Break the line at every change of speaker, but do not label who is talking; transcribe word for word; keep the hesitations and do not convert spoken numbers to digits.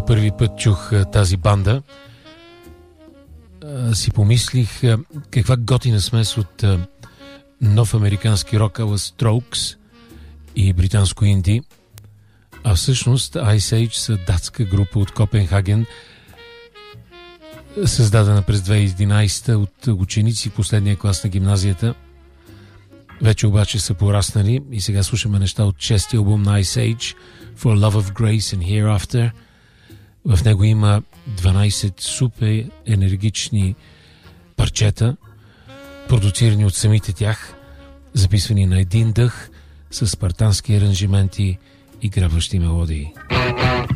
за първи път чух тази банда, си помислих каква готина смес от нов американски рок ала Strokes и британско инди, а всъщност Ice Age са датска група от Копенхаген, създадена през две хиляди и единадесета от ученици в последния клас на гимназията. Вече обаче са пораснали и сега слушаме неща от шестия албум на Ice Age, For Love of Grace and Hereafter. В него има дванадесет супер енергични парчета, продуцирани от самите тях, записвани на един дъх с спартански аранжименти и грабващи мелодии.